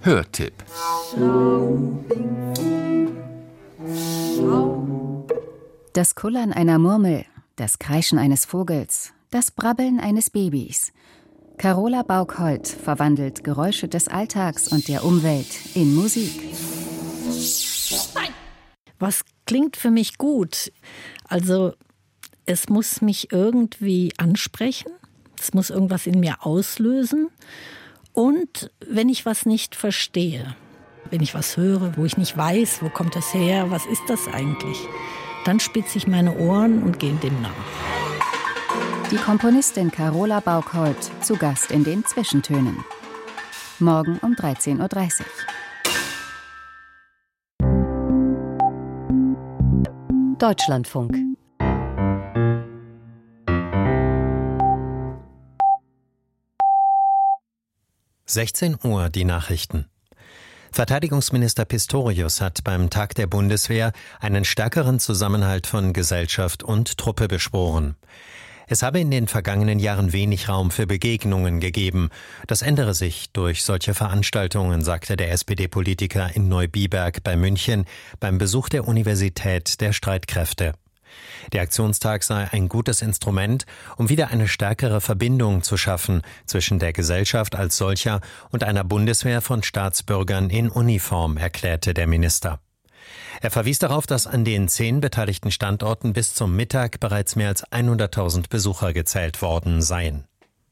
Hörtipp. Das Kullern einer Murmel, das Kreischen eines Vogels, das Brabbeln eines Babys. Carola Baukholt verwandelt Geräusche des Alltags und der Umwelt in Musik. Was klingt für mich gut? Also, es muss mich irgendwie ansprechen, es muss irgendwas in mir auslösen. Und wenn ich was nicht verstehe, wenn ich was höre, wo ich nicht weiß, wo kommt das her, was ist das eigentlich, dann spitze ich meine Ohren und gehe dem nach. Die Komponistin Carola Baukholt zu Gast in den Zwischentönen. Morgen um 13:30 Uhr. Deutschlandfunk. (16 Uhr) die Nachrichten. Verteidigungsminister Pistorius hat beim Tag der Bundeswehr einen stärkeren Zusammenhalt von Gesellschaft und Truppe beschworen. Es habe in den vergangenen Jahren wenig Raum für Begegnungen gegeben. Das ändere sich durch solche Veranstaltungen, sagte der SPD-Politiker in Neubiberg bei München beim Besuch der Universität der Streitkräfte. Der Aktionstag sei ein gutes Instrument, um wieder eine stärkere Verbindung zu schaffen zwischen der Gesellschaft als solcher und einer Bundeswehr von Staatsbürgern in Uniform, erklärte der Minister. Er verwies darauf, dass an den 10 beteiligten Standorten bis zum Mittag bereits mehr als 100.000 Besucher gezählt worden seien.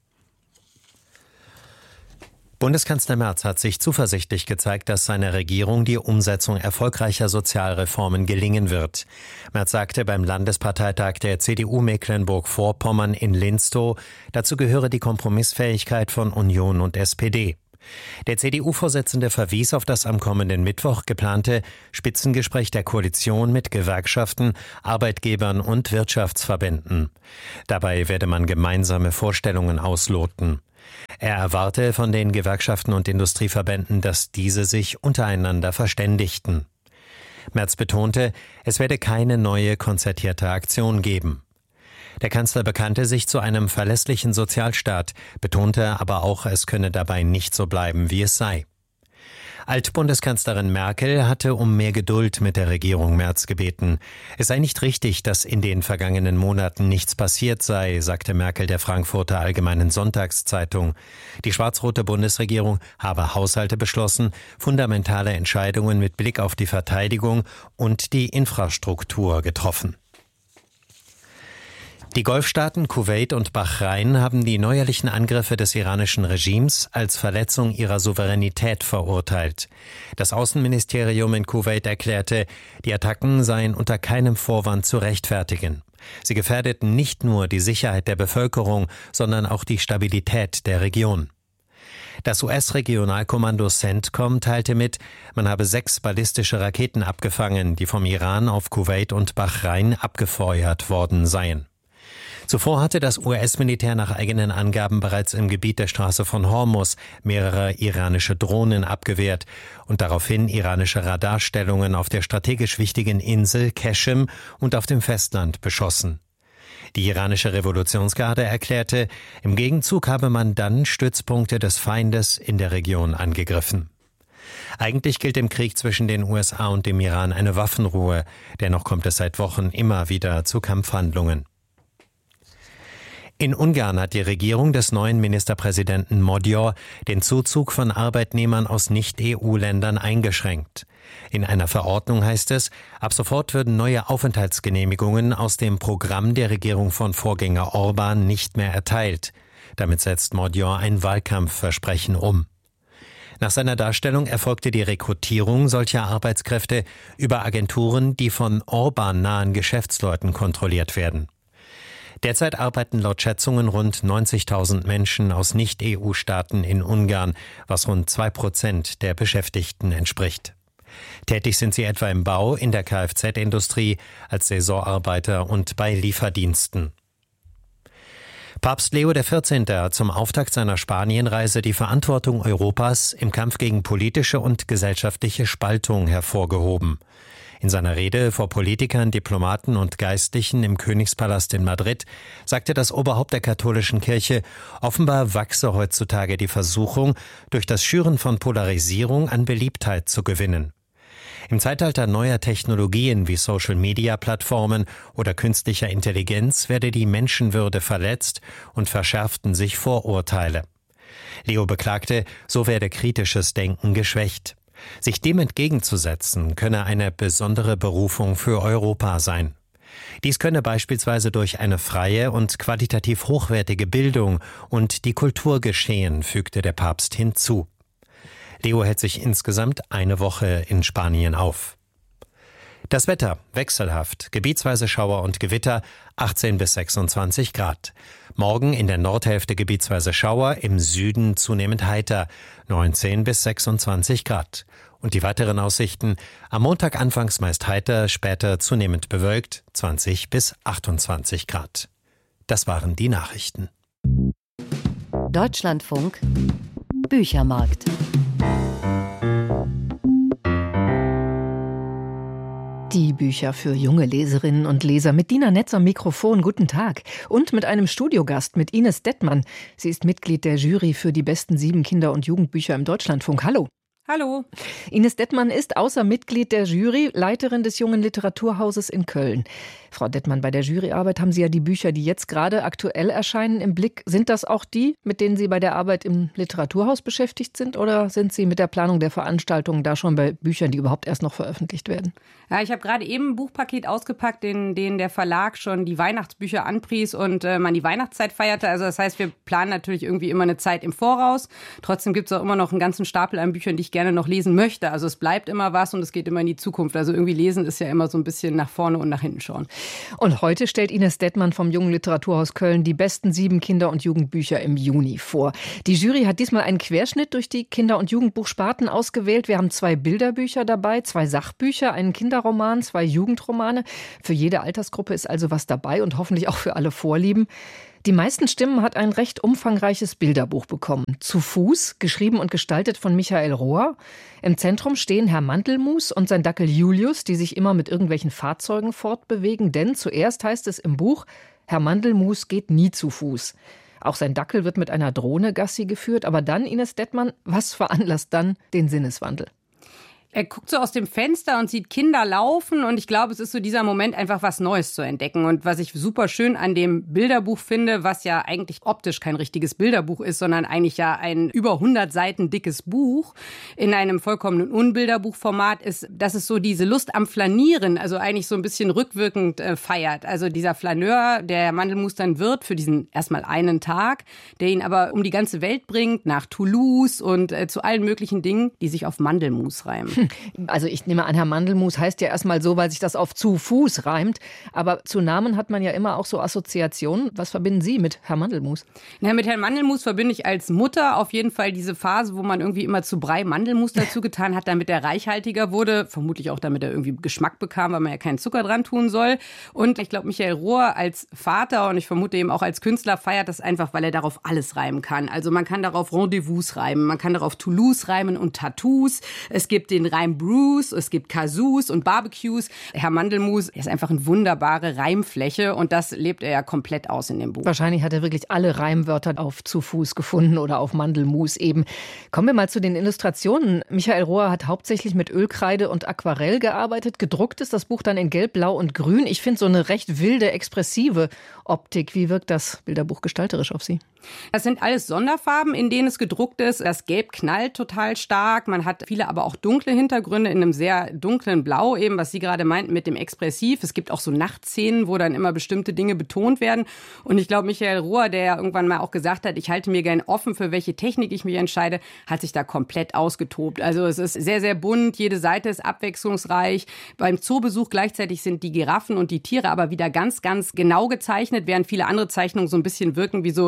Bundeskanzler Merz hat sich zuversichtlich gezeigt, dass seiner Regierung die Umsetzung erfolgreicher Sozialreformen gelingen wird. Merz sagte beim Landesparteitag der CDU Mecklenburg-Vorpommern in Linstow, dazu gehöre die Kompromissfähigkeit von Union und SPD. Der CDU-Vorsitzende verwies auf das am kommenden Mittwoch geplante Spitzengespräch der Koalition mit Gewerkschaften, Arbeitgebern und Wirtschaftsverbänden. Dabei werde man gemeinsame Vorstellungen ausloten. Er erwarte von den Gewerkschaften und Industrieverbänden, dass diese sich untereinander verständigten. Merz betonte, es werde keine neue konzertierte Aktion geben. Der Kanzler bekannte sich zu einem verlässlichen Sozialstaat, betonte aber auch, es könne dabei nicht so bleiben, wie es sei. Altbundeskanzlerin Merkel hatte um mehr Geduld mit der Regierung Merz gebeten. Es sei nicht richtig, dass in den vergangenen Monaten nichts passiert sei, sagte Merkel der Frankfurter Allgemeinen Sonntagszeitung. Die schwarz-rote Bundesregierung habe Haushalte beschlossen, fundamentale Entscheidungen mit Blick auf die Verteidigung und die Infrastruktur getroffen. Die Golfstaaten Kuwait und Bahrain haben die neuerlichen Angriffe des iranischen Regimes als Verletzung ihrer Souveränität verurteilt. Das Außenministerium in Kuwait erklärte, die Attacken seien unter keinem Vorwand zu rechtfertigen. Sie gefährdeten nicht nur die Sicherheit der Bevölkerung, sondern auch die Stabilität der Region. Das US-Regionalkommando CENTCOM teilte mit, man habe 6 ballistische Raketen abgefangen, die vom Iran auf Kuwait und Bahrain abgefeuert worden seien. Zuvor hatte das US-Militär nach eigenen Angaben bereits im Gebiet der Straße von Hormuz mehrere iranische Drohnen abgewehrt und daraufhin iranische Radarstellungen auf der strategisch wichtigen Insel Qeshm und auf dem Festland beschossen. Die iranische Revolutionsgarde erklärte, im Gegenzug habe man dann Stützpunkte des Feindes in der Region angegriffen. Eigentlich gilt im Krieg zwischen den USA und dem Iran eine Waffenruhe, dennoch kommt es seit Wochen immer wieder zu Kampfhandlungen. In Ungarn hat die Regierung des neuen Ministerpräsidenten Magyar den Zuzug von Arbeitnehmern aus Nicht-EU-Ländern eingeschränkt. In einer Verordnung heißt es, ab sofort würden neue Aufenthaltsgenehmigungen aus dem Programm der Regierung von Vorgänger Orbán nicht mehr erteilt. Damit setzt Magyar ein Wahlkampfversprechen um. Nach seiner Darstellung erfolgte die Rekrutierung solcher Arbeitskräfte über Agenturen, die von Orbán-nahen Geschäftsleuten kontrolliert werden. Derzeit arbeiten laut Schätzungen rund 90.000 Menschen aus Nicht-EU-Staaten in Ungarn, was rund 2% der Beschäftigten entspricht. Tätig sind sie etwa im Bau, in der Kfz-Industrie, als Saisonarbeiter und bei Lieferdiensten. Papst Leo XIV. Hat zum Auftakt seiner Spanienreise die Verantwortung Europas im Kampf gegen politische und gesellschaftliche Spaltung hervorgehoben. In seiner Rede vor Politikern, Diplomaten und Geistlichen im Königspalast in Madrid sagte das Oberhaupt der katholischen Kirche, offenbar wachse heutzutage die Versuchung, durch das Schüren von Polarisierung an Beliebtheit zu gewinnen. Im Zeitalter neuer Technologien wie Social-Media-Plattformen oder künstlicher Intelligenz werde die Menschenwürde verletzt und verschärften sich Vorurteile. Leo beklagte, so werde kritisches Denken geschwächt. Sich dem entgegenzusetzen, könne eine besondere Berufung für Europa sein. Dies könne beispielsweise durch eine freie und qualitativ hochwertige Bildung und die Kultur geschehen, fügte der Papst hinzu. Leo hält sich insgesamt eine Woche in Spanien auf. Das Wetter wechselhaft, gebietsweise Schauer und Gewitter, 18 bis 26 Grad. Morgen in der Nordhälfte gebietsweise Schauer, im Süden zunehmend heiter, 19 bis 26 Grad. Und die weiteren Aussichten, am Montag anfangs meist heiter, später zunehmend bewölkt, 20 bis 28 Grad. Das waren die Nachrichten. Deutschlandfunk Büchermarkt. Die Bücher für junge Leserinnen und Leser mit Dina Netz am Mikrofon. Guten Tag. Und mit einem Studiogast, mit Ines Dettmann. Sie ist Mitglied der Jury für die besten 7 Kinder- und Jugendbücher im Deutschlandfunk. Hallo. Hallo. Ines Dettmann ist außer Mitglied der Jury Leiterin des Jungen Literaturhauses in Köln. Frau Dettmann, bei der Juryarbeit haben Sie ja die Bücher, die jetzt gerade aktuell erscheinen, im Blick. Sind das auch die, mit denen Sie bei der Arbeit im Literaturhaus beschäftigt sind? Oder sind Sie mit der Planung der Veranstaltungen da schon bei Büchern, die überhaupt erst noch veröffentlicht werden? Ja, ich habe gerade eben ein Buchpaket ausgepackt, in dem der Verlag schon die Weihnachtsbücher anpries und man die Weihnachtszeit feierte. Also das heißt, wir planen natürlich irgendwie immer eine Zeit im Voraus. Trotzdem gibt es auch immer noch einen ganzen Stapel an Büchern, die ich gerne noch lesen möchte. Also es bleibt immer was und es geht immer in die Zukunft. Also irgendwie lesen ist ja immer so ein bisschen nach vorne und nach hinten schauen. Und heute stellt Ines Dettmann vom Jungen Literaturhaus Köln die besten 7 Kinder- und Jugendbücher im Juni vor. Die Jury hat diesmal einen Querschnitt durch die Kinder- und Jugendbuchsparten ausgewählt. Wir haben 2 Bilderbücher dabei, 2 Sachbücher, einen Kinderroman, 2 Jugendromane. Für jede Altersgruppe ist also was dabei und hoffentlich auch für alle Vorlieben. Die meisten Stimmen hat ein recht umfangreiches Bilderbuch bekommen. Zu Fuß, geschrieben und gestaltet von Michael Rohr. Im Zentrum stehen Herr Mandelmus und sein Dackel Julius, die sich immer mit irgendwelchen Fahrzeugen fortbewegen. Denn zuerst heißt es im Buch, Herr Mandelmus geht nie zu Fuß. Auch sein Dackel wird mit einer Drohne Gassi geführt. Aber dann, Ines Dettmann, was veranlasst dann den Sinneswandel? Er guckt so aus dem Fenster und sieht Kinder laufen und ich glaube, es ist so dieser Moment, einfach was Neues zu entdecken. Und was ich super schön an dem Bilderbuch finde, was ja eigentlich optisch kein richtiges Bilderbuch ist, sondern eigentlich ja ein über 100 Seiten dickes Buch in einem vollkommenen Unbilderbuchformat ist, dass es so diese Lust am Flanieren, also eigentlich so ein bisschen rückwirkend feiert. Also dieser Flaneur, der Mandelmus dann wird für diesen erstmal einen Tag, der ihn aber um die ganze Welt bringt, nach Toulouse und zu allen möglichen Dingen, die sich auf Mandelmus reimen. Also ich nehme an, Herr Mandelmus heißt ja erstmal so, weil sich das auf zu Fuß reimt. Aber zu Namen hat man ja immer auch so Assoziationen. Was verbinden Sie mit Herr Mandelmus? Na, mit Herrn Mandelmus verbinde ich als Mutter auf jeden Fall diese Phase, wo man irgendwie immer zu Brei Mandelmus dazu getan hat, damit er reichhaltiger wurde. Vermutlich auch, damit er irgendwie Geschmack bekam, weil man ja keinen Zucker dran tun soll. Und ich glaube, Michael Rohr als Vater und ich vermute eben auch als Künstler feiert das einfach, weil er darauf alles reimen kann. Also man kann darauf Rendezvous reimen, man kann darauf Toulouse reimen und Tattoos. Es gibt den Reim Bruce, es gibt Kazoos und Barbecues. Herr Mandelmus ist einfach eine wunderbare Reimfläche und das lebt er ja komplett aus in dem Buch. Wahrscheinlich hat er wirklich alle Reimwörter auf zu Fuß gefunden oder auf Mandelmus eben. Kommen wir mal zu den Illustrationen. Michael Rohr hat hauptsächlich mit Ölkreide und Aquarell gearbeitet. Gedruckt ist das Buch dann in Gelb, Blau und Grün. Ich finde so eine recht wilde, expressive Optik. Wie wirkt das Bilderbuch gestalterisch auf Sie? Das sind alles Sonderfarben, in denen es gedruckt ist. Das Gelb knallt total stark. Man hat viele aber auch dunkle Hintergründe in einem sehr dunklen Blau, eben was Sie gerade meinten mit dem Expressiv. Es gibt auch so Nachtszenen, wo dann immer bestimmte Dinge betont werden. Und ich glaube, Michael Rohr, der ja irgendwann mal auch gesagt hat, ich halte mir gern offen, für welche Technik ich mich entscheide, hat sich da komplett ausgetobt. Also es ist sehr, sehr bunt. Jede Seite ist abwechslungsreich. Beim Zoobesuch gleichzeitig sind die Giraffen und die Tiere aber wieder ganz, ganz genau gezeichnet, während viele andere Zeichnungen so ein bisschen wirken wie so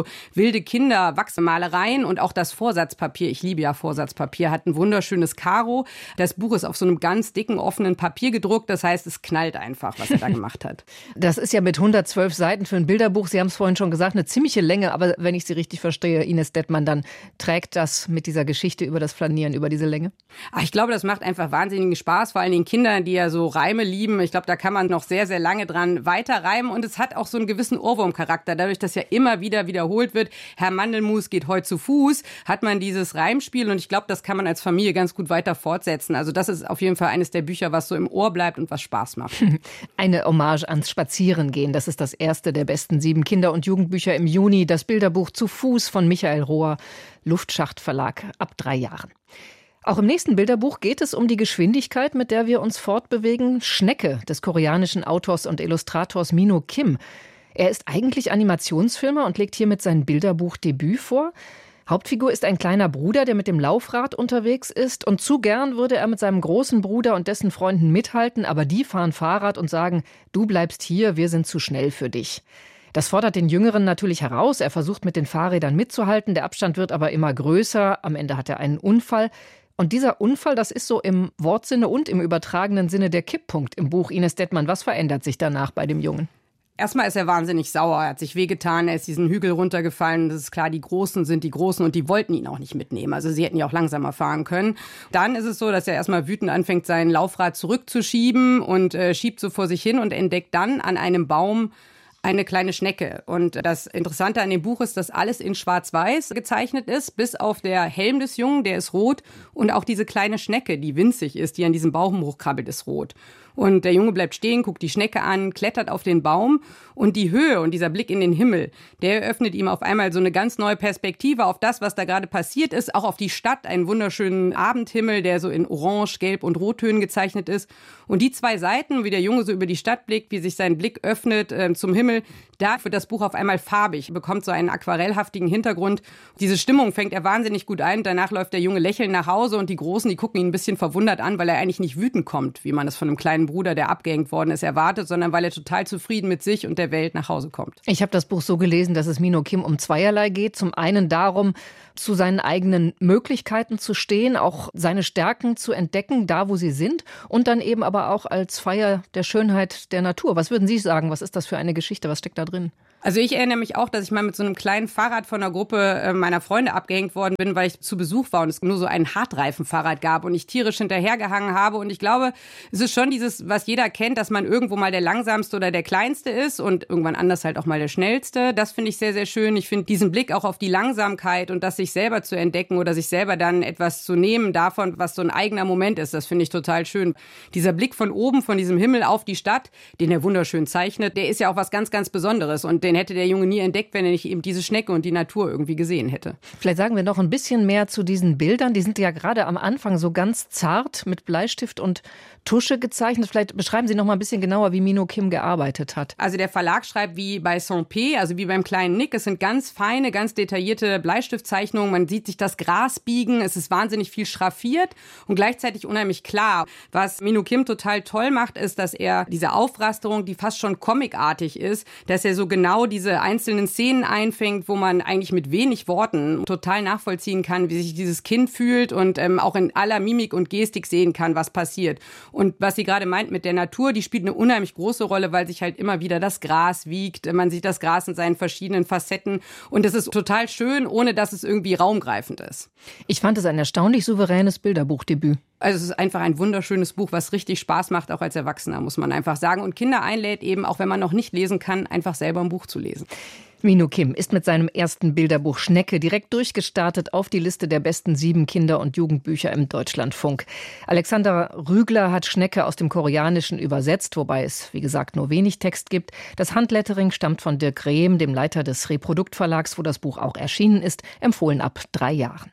wilde Kinder, Wachsmalereien und auch das Vorsatzpapier. Ich liebe ja Vorsatzpapier, hat ein wunderschönes Karo. Das Buch ist auf so einem ganz dicken, offenen Papier gedruckt. Das heißt, es knallt einfach, was er da gemacht hat. Das ist ja mit 112 Seiten für ein Bilderbuch, Sie haben es vorhin schon gesagt, eine ziemliche Länge. Aber wenn ich Sie richtig verstehe, Ines Dettmann, dann trägt das mit dieser Geschichte über das Flanieren über diese Länge? Ich glaube, das macht einfach wahnsinnigen Spaß, vor allen Dingen Kindern, die ja so Reime lieben. Ich glaube, da kann man noch sehr, sehr lange dran weiterreimen. Und es hat auch so einen gewissen Ohrwurmcharakter. Dadurch, dass ja immer wieder wiederholt wird, Herr Mandelmus geht heute zu Fuß, hat man dieses Reimspiel. Und ich glaube, das kann man als Familie ganz gut weiter fortsetzen. Also das ist auf jeden Fall eines der Bücher, was so im Ohr bleibt und was Spaß macht. Eine Hommage ans Spazierengehen. Das ist das erste der besten 7 Kinder- und Jugendbücher im Juni. Das Bilderbuch Zu Fuß von Michael Rohr, Luftschacht Verlag, ab 3 Jahren. Auch im nächsten Bilderbuch geht es um die Geschwindigkeit, mit der wir uns fortbewegen. Schnecke des koreanischen Autors und Illustrators Min-ho Kim. Er ist eigentlich Animationsfilmer und legt hiermit sein Bilderbuchdebüt vor. Hauptfigur ist ein kleiner Bruder, der mit dem Laufrad unterwegs ist. Und zu gern würde er mit seinem großen Bruder und dessen Freunden mithalten, aber die fahren Fahrrad und sagen, du bleibst hier, wir sind zu schnell für dich. Das fordert den Jüngeren natürlich heraus. Er versucht mit den Fahrrädern mitzuhalten. Der Abstand wird aber immer größer. Am Ende hat er einen Unfall. Und dieser Unfall, das ist so im Wortsinne und im übertragenen Sinne der Kipppunkt im Buch. Ines Dettmann, was verändert sich danach bei dem Jungen? Erstmal ist er wahnsinnig sauer, er hat sich wehgetan, er ist diesen Hügel runtergefallen. Das ist klar, die Großen sind die Großen und die wollten ihn auch nicht mitnehmen. Also sie hätten ja auch langsamer fahren können. Dann ist es so, dass er erstmal wütend anfängt, sein Laufrad zurückzuschieben und schiebt so vor sich hin und entdeckt dann an einem Baum eine kleine Schnecke. Und das Interessante an dem Buch ist, dass alles in Schwarz-Weiß gezeichnet ist, bis auf der Helm des Jungen, der ist rot. Und auch diese kleine Schnecke, die winzig ist, die an diesem Baum hochkrabbelt, ist rot. Und der Junge bleibt stehen, guckt die Schnecke an, klettert auf den Baum und die Höhe und dieser Blick in den Himmel, der eröffnet ihm auf einmal so eine ganz neue Perspektive auf das, was da gerade passiert ist, auch auf die Stadt, einen wunderschönen Abendhimmel, der so in Orange, Gelb und Rottönen gezeichnet ist. Und die 2 Seiten, wie der Junge so über die Stadt blickt, wie sich sein Blick öffnet zum Himmel, da wird das Buch auf einmal farbig, bekommt so einen aquarellhaftigen Hintergrund. Diese Stimmung fängt er wahnsinnig gut ein. Danach läuft der Junge lächelnd nach Hause und die Großen, die gucken ihn ein bisschen verwundert an, weil er eigentlich nicht wütend kommt, wie man es von einem kleinen Bruder, der abgehängt worden ist, erwartet, sondern weil er total zufrieden mit sich und der Welt nach Hause kommt. Ich habe das Buch so gelesen, dass es Min-ho Kim um zweierlei geht. Zum einen darum, zu seinen eigenen Möglichkeiten zu stehen, auch seine Stärken zu entdecken, da wo sie sind, und dann eben aber auch als Feier der Schönheit der Natur. Was würden Sie sagen? Was ist das für eine Geschichte? Was steckt da drin? Also ich erinnere mich auch, dass ich mal mit so einem kleinen Fahrrad von einer Gruppe meiner Freunde abgehängt worden bin, weil ich zu Besuch war und es nur so ein Hartreifenfahrrad gab und ich tierisch hinterhergehangen habe. Und ich glaube, es ist schon dieses, was jeder kennt, dass man irgendwo mal der Langsamste oder der Kleinste ist und irgendwann anders halt auch mal der Schnellste. Das finde ich sehr, sehr schön. Ich finde diesen Blick auch auf die Langsamkeit und das sich selber zu entdecken oder sich selber dann etwas zu nehmen davon, was so ein eigener Moment ist, das finde ich total schön. Dieser Blick von oben, von diesem Himmel auf die Stadt, den er wunderschön zeichnet, der ist ja auch was ganz, ganz Besonderes und den hätte der Junge nie entdeckt, wenn er nicht eben diese Schnecke und die Natur irgendwie gesehen hätte. Vielleicht sagen wir noch ein bisschen mehr zu diesen Bildern. Die sind ja gerade am Anfang so ganz zart mit Bleistift und Tusche gezeichnet. Vielleicht beschreiben Sie noch mal ein bisschen genauer, wie Min-ho Kim gearbeitet hat. Also der Verlag schreibt wie bei Saint-Pé, also wie beim kleinen Nick. Es sind ganz feine, ganz detaillierte Bleistiftzeichnungen. Man sieht sich das Gras biegen. Es ist wahnsinnig viel schraffiert und gleichzeitig unheimlich klar. Was Min-ho Kim total toll macht, ist, dass er diese Aufrasterung, die fast schon comicartig ist, dass er so genau diese einzelnen Szenen einfängt, wo man eigentlich mit wenig Worten total nachvollziehen kann, wie sich dieses Kind fühlt und auch in aller Mimik und Gestik sehen kann, was passiert. Und was sie gerade meint mit der Natur, die spielt eine unheimlich große Rolle, weil sich halt immer wieder das Gras wiegt. Man sieht das Gras in seinen verschiedenen Facetten. Und es ist total schön, ohne dass es irgendwie raumgreifend ist. Ich fand es ein erstaunlich souveränes Bilderbuchdebüt. Also es ist einfach ein wunderschönes Buch, was richtig Spaß macht, auch als Erwachsener, muss man einfach sagen. Und Kinder einlädt eben, auch wenn man noch nicht lesen kann, einfach selber ein Buch zu lesen. Min-ho Kim ist mit seinem ersten Bilderbuch Schnecke direkt durchgestartet auf die Liste der besten 7 Kinder- und Jugendbücher im Deutschlandfunk. Alexander Rügler hat Schnecke aus dem Koreanischen übersetzt, wobei es, wie gesagt, nur wenig Text gibt. Das Handlettering stammt von Dirk Rehm, dem Leiter des Reprodukt-Verlags, wo das Buch auch erschienen ist, empfohlen ab 3 Jahren.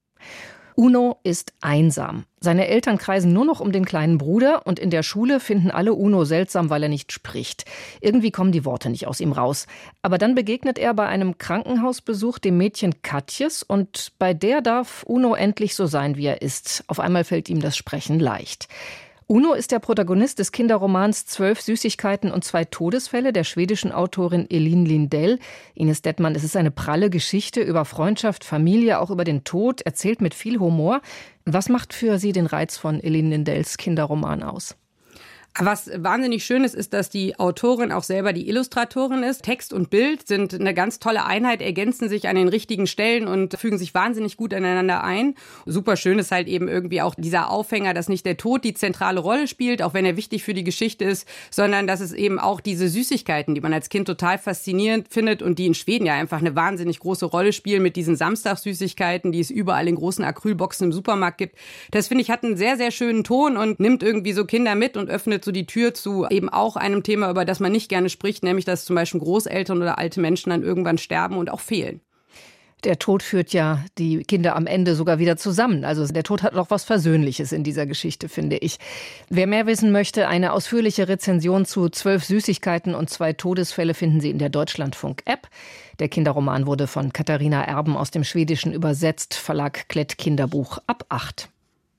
Uno ist einsam. Seine Eltern kreisen nur noch um den kleinen Bruder und in der Schule finden alle Uno seltsam, weil er nicht spricht. Irgendwie kommen die Worte nicht aus ihm raus. Aber dann begegnet er bei einem Krankenhausbesuch dem Mädchen Katjes und bei der darf Uno endlich so sein, wie er ist. Auf einmal fällt ihm das Sprechen leicht. Uno ist der Protagonist des Kinderromans 12 Süßigkeiten und 2 Todesfälle der schwedischen Autorin Elin Lindell. Ines Dettmann, es ist eine pralle Geschichte über Freundschaft, Familie, auch über den Tod, erzählt mit viel Humor. Was macht für Sie den Reiz von Elin Lindells Kinderroman aus? Was wahnsinnig schön ist, dass die Autorin auch selber die Illustratorin ist. Text und Bild sind eine ganz tolle Einheit, ergänzen sich an den richtigen Stellen und fügen sich wahnsinnig gut aneinander ein. Super schön ist halt eben irgendwie auch dieser Aufhänger, dass nicht der Tod die zentrale Rolle spielt, auch wenn er wichtig für die Geschichte ist, sondern dass es eben auch diese Süßigkeiten, die man als Kind total faszinierend findet und die in Schweden ja einfach eine wahnsinnig große Rolle spielen mit diesen Samstagssüßigkeiten, die es überall in großen Acrylboxen im Supermarkt gibt. Das, finde ich, hat einen sehr, sehr schönen Ton und nimmt irgendwie so Kinder mit und öffnet so die Tür zu eben auch einem Thema, über das man nicht gerne spricht, nämlich dass zum Beispiel Großeltern oder alte Menschen dann irgendwann sterben und auch fehlen. Der Tod führt ja die Kinder am Ende sogar wieder zusammen. Also der Tod hat noch was Versöhnliches in dieser Geschichte, finde ich. Wer mehr wissen möchte, eine ausführliche Rezension zu 12 Süßigkeiten und 2 Todesfälle finden Sie in der Deutschlandfunk-App. Der Kinderroman wurde von Katharina Erben aus dem Schwedischen übersetzt, Verlag Klett Kinderbuch ab 8.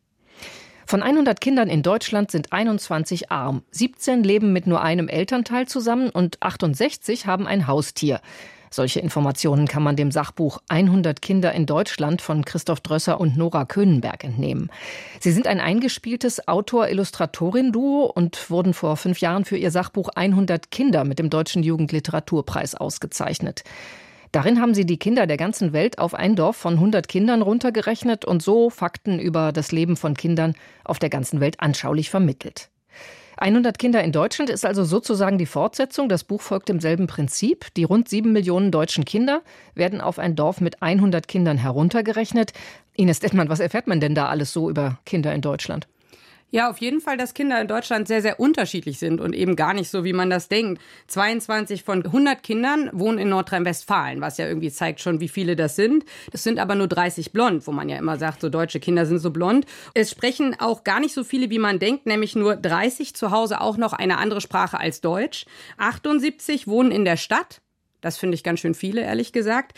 Von 100 Kindern in Deutschland sind 21 arm. 17 leben mit nur einem Elternteil zusammen und 68 haben ein Haustier. Solche Informationen kann man dem Sachbuch 100 Kinder in Deutschland von Christoph Drösser und Nora Könenberg entnehmen. Sie sind ein eingespieltes Autor-Illustratorin-Duo und wurden vor 5 Jahren für ihr Sachbuch 100 Kinder mit dem Deutschen Jugendliteraturpreis ausgezeichnet. Darin haben sie die Kinder der ganzen Welt auf ein Dorf von 100 Kindern runtergerechnet und so Fakten über das Leben von Kindern auf der ganzen Welt anschaulich vermittelt. 100 Kinder in Deutschland ist also sozusagen die Fortsetzung. Das Buch folgt demselben Prinzip. Die rund 7 Millionen deutschen Kinder werden auf ein Dorf mit 100 Kindern heruntergerechnet. Ines Dettmann, was erfährt man denn da alles so über Kinder in Deutschland? Ja, auf jeden Fall, dass Kinder in Deutschland sehr, sehr unterschiedlich sind und eben gar nicht so, wie man das denkt. 22 von 100 Kindern wohnen in Nordrhein-Westfalen, was ja irgendwie zeigt schon, wie viele das sind. Das sind aber nur 30 blond, wo man ja immer sagt, so deutsche Kinder sind so blond. Es sprechen auch gar nicht so viele, wie man denkt, nämlich nur 30 zu Hause auch noch eine andere Sprache als Deutsch. 78 wohnen in der Stadt. Das finde ich ganz schön viele, ehrlich gesagt.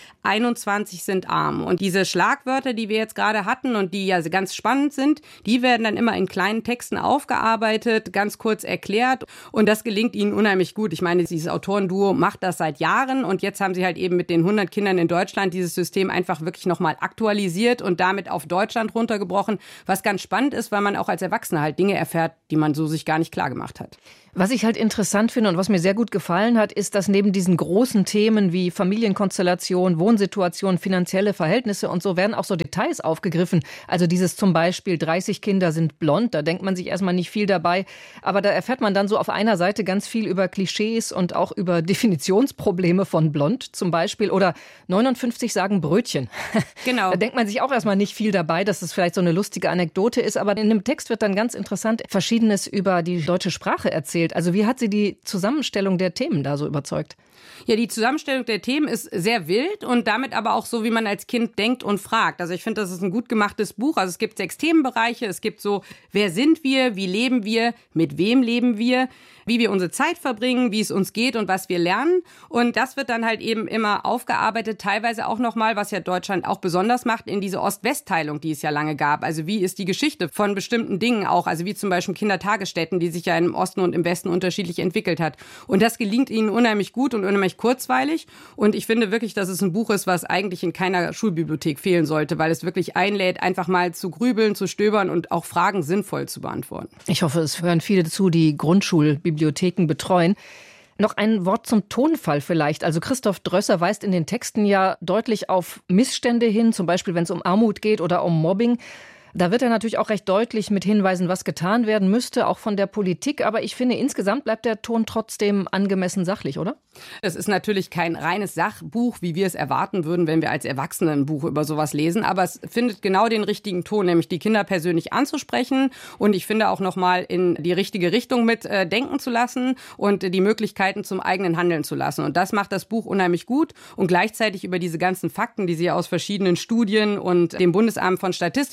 21 sind arm. Und diese Schlagwörter, die wir jetzt gerade hatten und die ja ganz spannend sind, die werden dann immer in kleinen Texten aufgearbeitet, ganz kurz erklärt. Und das gelingt ihnen unheimlich gut. Ich meine, dieses Autorenduo macht das seit Jahren. Und jetzt haben sie halt eben mit den 100 Kindern in Deutschland dieses System einfach wirklich nochmal aktualisiert und damit auf Deutschland runtergebrochen. Was ganz spannend ist, weil man auch als Erwachsener halt Dinge erfährt, die man so sich gar nicht klar gemacht hat. Was ich halt interessant finde und was mir sehr gut gefallen hat, ist, dass neben diesen großen Themen wie Familienkonstellation, Wohnsituation, finanzielle Verhältnisse und so werden auch so Details aufgegriffen. Also dieses zum Beispiel 30 Kinder sind blond, da denkt man sich erstmal nicht viel dabei. Aber da erfährt man dann so auf einer Seite ganz viel über Klischees und auch über Definitionsprobleme von blond zum Beispiel. Oder 59 sagen Brötchen. Genau. Da denkt man sich auch erstmal nicht viel dabei, dass es vielleicht so eine lustige Anekdote ist. Aber in dem Text wird dann ganz interessant Verschiedenes über die deutsche Sprache erzählt. Also wie hat Sie die Zusammenstellung der Themen da so überzeugt? Ja, die Zusammenstellung der Themen ist sehr wild und damit aber auch so, wie man als Kind denkt und fragt. Also ich finde, das ist ein gut gemachtes Buch. Also es gibt 6 Themenbereiche. Es gibt so, wer sind wir, wie leben wir, mit wem leben wir, wie wir unsere Zeit verbringen, wie es uns geht und was wir lernen. Und das wird dann halt eben immer aufgearbeitet, teilweise auch nochmal, was ja Deutschland auch besonders macht, in diese Ost-West-Teilung, die es ja lange gab. Also wie ist die Geschichte von bestimmten Dingen auch, also wie zum Beispiel Kindertagesstätten, die sich ja im Osten und im Westen unterschiedlich entwickelt hat. Und das gelingt ihnen unheimlich gut und unheimlich kurzweilig. Und ich finde wirklich, dass es ein Buch ist, was eigentlich in keiner Schulbibliothek fehlen sollte, weil es wirklich einlädt, einfach mal zu grübeln, zu stöbern und auch Fragen sinnvoll zu beantworten. Ich hoffe, es hören viele zu, die Grundschulbibliotheken betreuen. Noch ein Wort zum Tonfall vielleicht. Also Christoph Drösser weist in den Texten ja deutlich auf Missstände hin, zum Beispiel wenn es um Armut geht oder um Mobbing. Da wird er natürlich auch recht deutlich mit hinweisen, was getan werden müsste, auch von der Politik. Aber ich finde, insgesamt bleibt der Ton trotzdem angemessen sachlich, oder? Es ist natürlich kein reines Sachbuch, wie wir es erwarten würden, wenn wir als Erwachsene ein Buch über sowas lesen. Aber es findet genau den richtigen Ton, nämlich die Kinder persönlich anzusprechen. Und ich finde auch nochmal in die richtige Richtung mit denken zu lassen und die Möglichkeiten zum eigenen Handeln zu lassen. Und das macht das Buch unheimlich gut. Und gleichzeitig über diese ganzen Fakten, die sie aus verschiedenen Studien und dem Bundesamt von Statistik zusammen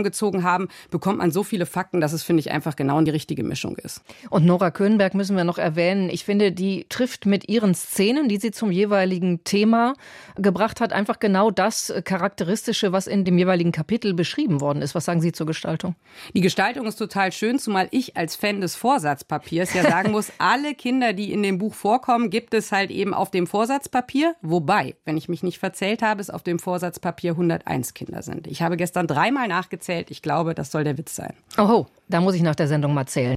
zusammengezogen haben, bekommt man so viele Fakten, dass es, finde ich, einfach genau die richtige Mischung ist. Und Nora Köhnberg müssen wir noch erwähnen. Ich finde, die trifft mit ihren Szenen, die sie zum jeweiligen Thema gebracht hat, einfach genau das Charakteristische, was in dem jeweiligen Kapitel beschrieben worden ist. Was sagen Sie zur Gestaltung? Die Gestaltung ist total schön, zumal ich als Fan des Vorsatzpapiers ja sagen muss, alle Kinder, die in dem Buch vorkommen, gibt es halt eben auf dem Vorsatzpapier. Wobei, wenn ich mich nicht verzählt habe, es auf dem Vorsatzpapier 101 Kinder sind. Ich habe gestern 3-mal nachgezählt. Ich glaube, das soll der Witz sein. Oho, da muss ich nach der Sendung mal zählen.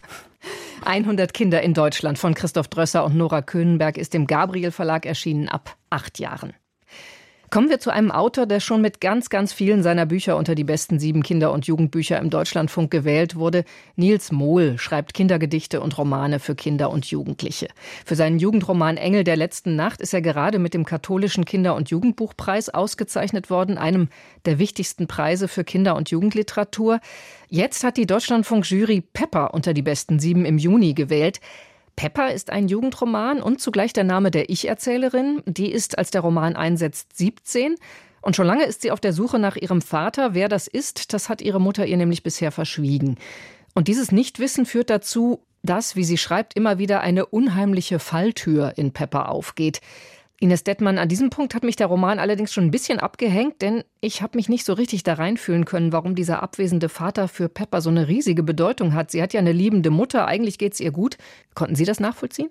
100 Kinder in Deutschland von Christoph Drösser und Nora Köhnberg ist im Gabriel Verlag erschienen ab 8 Jahren. Kommen wir zu einem Autor, der schon mit ganz, ganz vielen seiner Bücher unter die besten 7 Kinder- und Jugendbücher im Deutschlandfunk gewählt wurde. Nils Mohl schreibt Kindergedichte und Romane für Kinder und Jugendliche. Für seinen Jugendroman Engel der letzten Nacht ist er gerade mit dem Katholischen Kinder- und Jugendbuchpreis ausgezeichnet worden, einem der wichtigsten Preise für Kinder- und Jugendliteratur. Jetzt hat die Deutschlandfunk-Jury Pepper unter die besten 7 im Juni gewählt. Pepper ist ein Jugendroman und zugleich der Name der Ich-Erzählerin. Die ist, als der Roman einsetzt, 17. Und schon lange ist sie auf der Suche nach ihrem Vater. Wer das ist, das hat ihre Mutter ihr nämlich bisher verschwiegen. Und dieses Nichtwissen führt dazu, dass, wie sie schreibt, immer wieder eine unheimliche Falltür in Pepper aufgeht. Ines Dettmann, an diesem Punkt hat mich der Roman allerdings schon ein bisschen abgehängt, denn ich habe mich nicht so richtig da reinfühlen können, warum dieser abwesende Vater für Pepper so eine riesige Bedeutung hat. Sie hat ja eine liebende Mutter, eigentlich geht's ihr gut. Konnten Sie das nachvollziehen?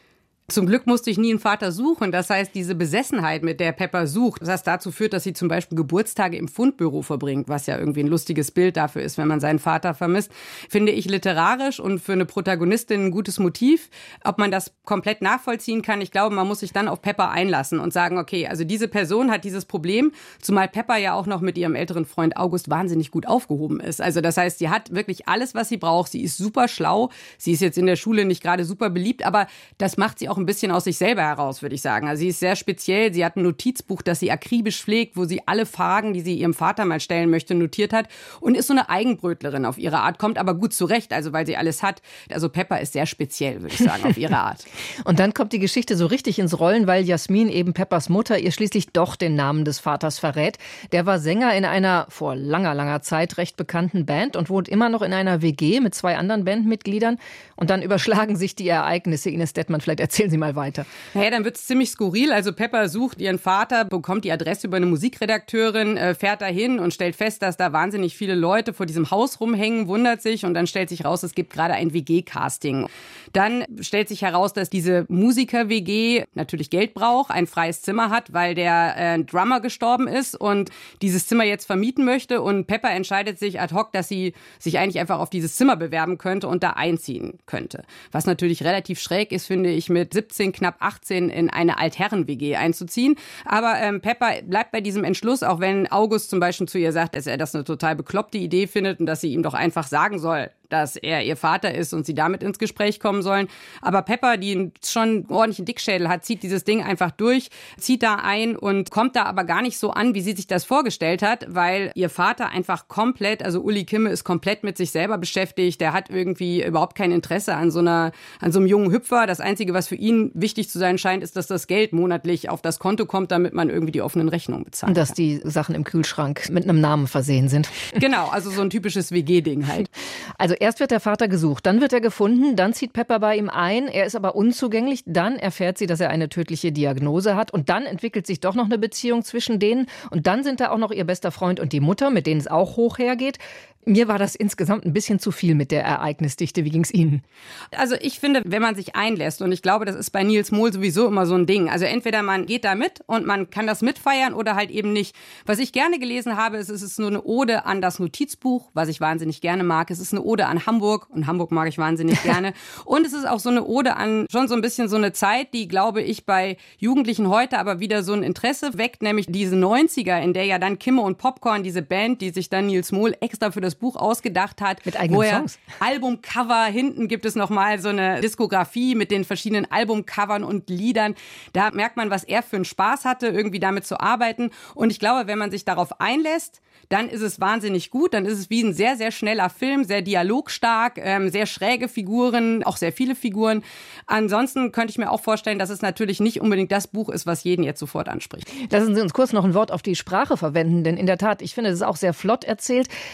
Zum Glück musste ich nie einen Vater suchen. Das heißt, diese Besessenheit, mit der Pepper sucht, was dazu führt, dass sie zum Beispiel Geburtstage im Fundbüro verbringt, was ja irgendwie ein lustiges Bild dafür ist, wenn man seinen Vater vermisst, finde ich literarisch und für eine Protagonistin ein gutes Motiv. Ob man das komplett nachvollziehen kann, ich glaube, man muss sich dann auf Pepper einlassen und sagen, okay, also diese Person hat dieses Problem, zumal Pepper ja auch noch mit ihrem älteren Freund August wahnsinnig gut aufgehoben ist. Also das heißt, sie hat wirklich alles, was sie braucht. Sie ist super schlau. Sie ist jetzt in der Schule nicht gerade super beliebt, aber das macht sie auch ein bisschen aus sich selber heraus, würde ich sagen. Also sie ist sehr speziell. Sie hat ein Notizbuch, das sie akribisch pflegt, wo sie alle Fragen, die sie ihrem Vater mal stellen möchte, notiert hat und ist so eine Eigenbrötlerin auf ihre Art, kommt aber gut zurecht, also weil sie alles hat. Also Pepper ist sehr speziell, würde ich sagen, auf ihre Art. Und dann kommt die Geschichte so richtig ins Rollen, weil Jasmin, eben Peppers Mutter, ihr schließlich doch den Namen des Vaters verrät. Der war Sänger in einer vor langer, langer Zeit recht bekannten Band und wohnt immer noch in einer WG mit 2 anderen Bandmitgliedern. Und dann überschlagen sich die Ereignisse. Ines Dettmann, vielleicht erzählen Sie mal weiter. Naja, dann wird es ziemlich skurril. Also Pepper sucht ihren Vater, bekommt die Adresse über eine Musikredakteurin, fährt dahin und stellt fest, dass da wahnsinnig viele Leute vor diesem Haus rumhängen, wundert sich und dann stellt sich raus, es gibt gerade ein WG-Casting. Dann stellt sich heraus, dass diese Musiker-WG natürlich Geld braucht, ein freies Zimmer hat, weil der Drummer gestorben ist und dieses Zimmer jetzt vermieten möchte und Pepper entscheidet sich ad hoc, dass sie sich eigentlich einfach auf dieses Zimmer bewerben könnte und da einziehen könnte. Was natürlich relativ schräg ist, finde ich, mit 17, knapp 18 in eine Altherren-WG einzuziehen. Aber Pepper bleibt bei diesem Entschluss, auch wenn August zum Beispiel zu ihr sagt, dass er das eine total bekloppte Idee findet und dass sie ihm doch einfach sagen soll, dass er ihr Vater ist und sie damit ins Gespräch kommen sollen. Aber Pepper, die schon einen ordentlichen Dickschädel hat, zieht dieses Ding einfach durch, zieht da ein und kommt da aber gar nicht so an, wie sie sich das vorgestellt hat, weil ihr Vater einfach komplett, also Uli Kimme ist komplett mit sich selber beschäftigt. Der hat irgendwie überhaupt kein Interesse an so einem jungen Hüpfer. Das Einzige, was für ihn wichtig zu sein scheint, ist, dass das Geld monatlich auf das Konto kommt, damit man irgendwie die offenen Rechnungen bezahlt. Und dass die Sachen im Kühlschrank mit einem Namen versehen sind. Genau, also so ein typisches WG-Ding halt. Also erst wird der Vater gesucht, dann wird er gefunden, dann zieht Pepper bei ihm ein, er ist aber unzugänglich, dann erfährt sie, dass er eine tödliche Diagnose hat und dann entwickelt sich doch noch eine Beziehung zwischen denen und dann sind da auch noch ihr bester Freund und die Mutter, mit denen es auch hoch hergeht. Mir war das insgesamt ein bisschen zu viel mit der Ereignisdichte. Wie ging's Ihnen? Also ich finde, wenn man sich einlässt, und ich glaube, das ist bei Nils Mohl sowieso immer so ein Ding, also entweder man geht da mit und man kann das mitfeiern oder halt eben nicht. Was ich gerne gelesen habe, es ist nur eine Ode an das Notizbuch, was ich wahnsinnig gerne mag. Es ist eine Ode an Hamburg und Hamburg mag ich wahnsinnig gerne. Und es ist auch so eine Ode an schon so ein bisschen so eine Zeit, die, glaube ich, bei Jugendlichen heute aber wieder so ein Interesse weckt, nämlich diese 90er, in der ja dann Kimme und Popcorn, diese Band, die sich dann Nils Mohl extra für das Buch ausgedacht hat. Mit eigenen Songs. Albumcover, hinten gibt es nochmal so eine Diskografie mit den verschiedenen Albumcovern und Liedern. Da merkt man, was er für einen Spaß hatte, irgendwie damit zu arbeiten. Und ich glaube, wenn man sich darauf einlässt, dann ist es wahnsinnig gut. Dann ist es wie ein sehr, sehr schneller Film, sehr dialogstark, sehr schräge Figuren, auch sehr viele Figuren. Ansonsten könnte ich mir auch vorstellen, dass es natürlich nicht unbedingt das Buch ist, was jeden jetzt sofort anspricht. Lassen Sie uns kurz noch ein Wort auf die Sprache verwenden, denn in der Tat, ich finde, das ist auch sehr flott erzählt. Die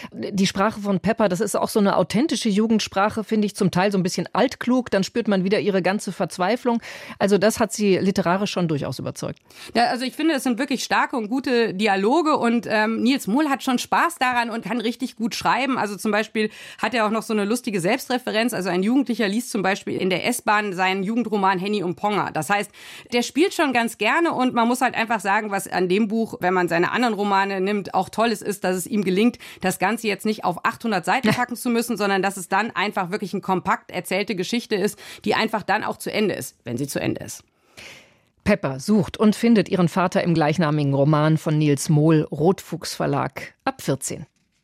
Sprache von Pepper, das ist auch so eine authentische Jugendsprache, finde ich, zum Teil so ein bisschen altklug, dann spürt man wieder ihre ganze Verzweiflung. Also das hat sie literarisch schon durchaus überzeugt. Ja, also ich finde, das sind wirklich starke und gute Dialoge und Nils Mohl hat schon Spaß daran und kann richtig gut schreiben. Also zum Beispiel hat er auch noch so eine lustige Selbstreferenz. Also ein Jugendlicher liest zum Beispiel in der S-Bahn seinen Jugendroman Henny und Ponga. Das heißt, der spielt schon ganz gerne und man muss halt einfach sagen, was an dem Buch, wenn man seine anderen Romane nimmt, auch toll ist, dass es ihm gelingt, das Ganze jetzt nicht auf 800 Seiten packen zu müssen, sondern dass es dann einfach wirklich eine kompakt erzählte Geschichte ist, die einfach dann auch zu Ende ist, wenn sie zu Ende ist. Pepper sucht und findet ihren Vater im gleichnamigen Roman von Nils Mohl, Rotfuchs Verlag, ab 14.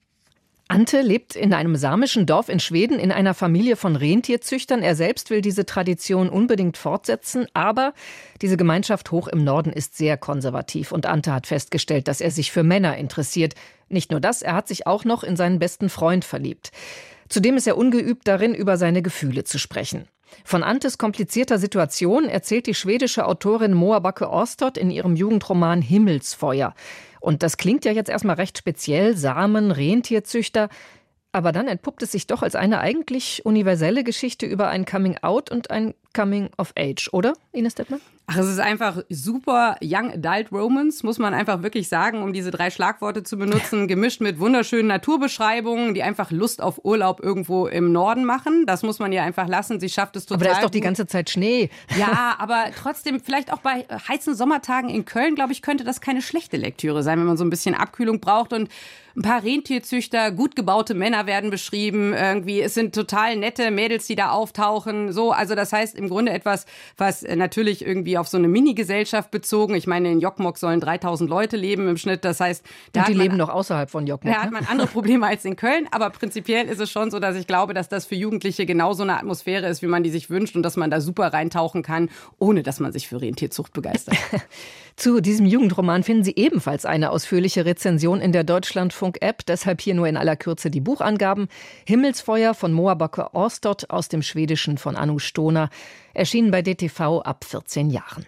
Ante lebt in einem samischen Dorf in Schweden in einer Familie von Rentierzüchtern. Er selbst will diese Tradition unbedingt fortsetzen, aber diese Gemeinschaft hoch im Norden ist sehr konservativ und Ante hat festgestellt, dass er sich für Männer interessiert. Nicht nur das, er hat sich auch noch in seinen besten Freund verliebt. Zudem ist er ungeübt darin, über seine Gefühle zu sprechen. Von Antes komplizierter Situation erzählt die schwedische Autorin Moa Backe-Åstorp in ihrem Jugendroman Himmelsfeuer. Und das klingt ja jetzt erstmal recht speziell, Samen, Rentierzüchter. Aber dann entpuppt es sich doch als eine eigentlich universelle Geschichte über ein Coming-out und ein Coming-of-age, oder, Ines Detmer? Ach, es ist einfach super Young Adult Romance, muss man einfach wirklich sagen, um diese 3 Schlagworte zu benutzen, gemischt mit wunderschönen Naturbeschreibungen, die einfach Lust auf Urlaub irgendwo im Norden machen. Das muss man ihr einfach lassen. Sie schafft es total. Aber da ist doch die gut. ganze Zeit Schnee. Ja, aber trotzdem, vielleicht auch bei heißen Sommertagen in Köln, glaube ich, könnte das keine schlechte Lektüre sein, wenn man so ein bisschen Abkühlung braucht. Und ein paar Rentierzüchter, gut gebaute Männer werden beschrieben. Irgendwie, es sind total nette Mädels, die da auftauchen. So, also das heißt im Grunde etwas, was natürlich irgendwie auf so eine Mini-Gesellschaft bezogen. Ich meine, in Jokkmokk sollen 3000 Leute leben im Schnitt. Das heißt, und die leben noch außerhalb von Jokkmokk. Da hat man andere Probleme als in Köln. Aber prinzipiell ist es schon so, dass ich glaube, dass das für Jugendliche genauso eine Atmosphäre ist, wie man die sich wünscht und dass man da super reintauchen kann, ohne dass man sich für Rentierzucht begeistert. Zu diesem Jugendroman finden Sie ebenfalls eine ausführliche Rezension in der Deutschlandfunk-App. Deshalb hier nur in aller Kürze die Buchangaben. Himmelsfeuer von Moa Backe-Åstorp aus dem Schwedischen von Anu Stoner. Erschienen bei DTV ab 14 Jahren.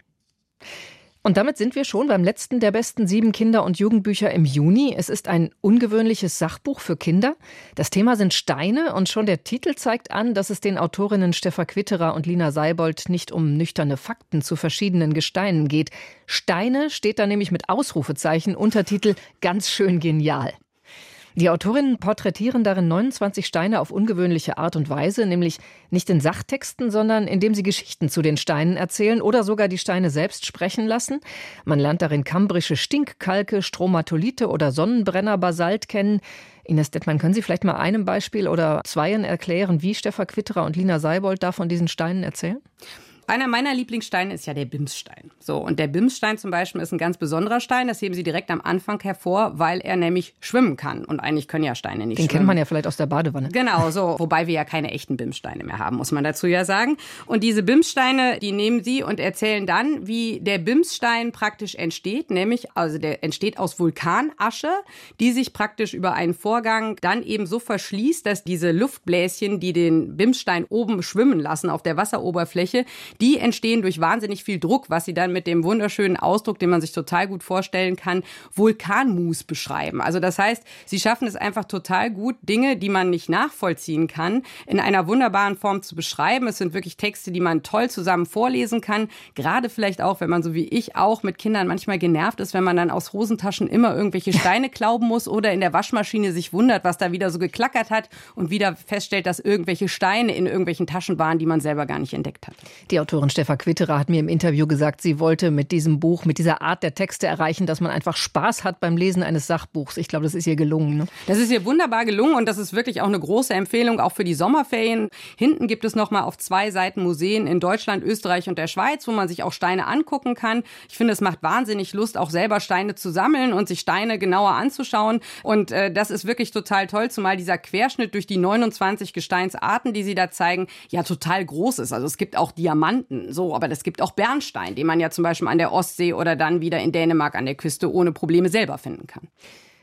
Und damit sind wir schon beim letzten der besten 7 Kinder- und Jugendbücher im Juni. Es ist ein ungewöhnliches Sachbuch für Kinder. Das Thema sind Steine und schon der Titel zeigt an, dass es den Autorinnen Steffa Quitterer und Lina Seibold nicht um nüchterne Fakten zu verschiedenen Gesteinen geht. Steine steht da nämlich mit Ausrufezeichen, Untertitel ganz schön genial. Die Autorinnen porträtieren darin 29 Steine auf ungewöhnliche Art und Weise, nämlich nicht in Sachtexten, sondern indem sie Geschichten zu den Steinen erzählen oder sogar die Steine selbst sprechen lassen. Man lernt darin kambrische Stinkkalke, Stromatolite oder Sonnenbrenner-Basalt kennen. Ines Detman, können Sie vielleicht mal einem Beispiel oder zweien erklären, wie Steffa Quitterer und Lina Seibold da von diesen Steinen erzählen? Einer meiner Lieblingssteine ist ja der Bimsstein. So, und der Bimsstein zum Beispiel ist ein ganz besonderer Stein. Das heben sie direkt am Anfang hervor, weil er nämlich schwimmen kann. Und eigentlich können ja Steine nicht schwimmen. Den kennt man ja vielleicht aus der Badewanne. Genau, so. Wobei wir ja keine echten Bimssteine mehr haben, muss man dazu ja sagen. Und diese Bimssteine, die nehmen sie und erzählen dann, wie der Bimsstein praktisch entsteht. Nämlich, also der entsteht aus Vulkanasche, die sich praktisch über einen Vorgang dann eben so verschließt, dass diese Luftbläschen, die den Bimsstein oben schwimmen lassen auf der Wasseroberfläche, die entstehen durch wahnsinnig viel Druck, was sie dann mit dem wunderschönen Ausdruck, den man sich total gut vorstellen kann, Vulkanmus beschreiben. Also das heißt, sie schaffen es einfach total gut, Dinge, die man nicht nachvollziehen kann, in einer wunderbaren Form zu beschreiben. Es sind wirklich Texte, die man toll zusammen vorlesen kann. Gerade vielleicht auch, wenn man so wie ich auch mit Kindern manchmal genervt ist, wenn man dann aus Hosentaschen immer irgendwelche Steine klauben muss oder in der Waschmaschine sich wundert, was da wieder so geklackert hat und wieder feststellt, dass irgendwelche Steine in irgendwelchen Taschen waren, die man selber gar nicht entdeckt hat. Die Autorin Steffa Quitterer hat mir im Interview gesagt, sie wollte mit diesem Buch, mit dieser Art der Texte erreichen, dass man einfach Spaß hat beim Lesen eines Sachbuchs. Ich glaube, das ist ihr gelungen. Ne? Das ist ihr wunderbar gelungen und das ist wirklich auch eine große Empfehlung, auch für die Sommerferien. Hinten gibt es nochmal auf 2 Seiten Museen in Deutschland, Österreich und der Schweiz, wo man sich auch Steine angucken kann. Ich finde, es macht wahnsinnig Lust, auch selber Steine zu sammeln und sich Steine genauer anzuschauen. Und das ist wirklich total toll, zumal dieser Querschnitt durch die 29 Gesteinsarten, die sie da zeigen, ja total groß ist. Also es gibt auch Diamanten, so, aber es gibt auch Bernstein, den man ja zum Beispiel an der Ostsee oder dann wieder in Dänemark an der Küste ohne Probleme selber finden kann.